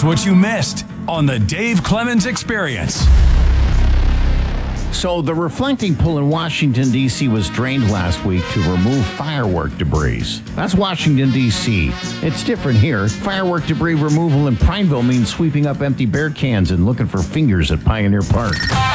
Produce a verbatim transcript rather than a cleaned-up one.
what you missed on the Dave Clemens Experience. So the reflecting pool in Washington, D C was drained last week to remove firework debris. That's Washington, D C It's different here. Firework debris removal in Prineville means sweeping up empty beer cans and looking for fingers at Pioneer Park.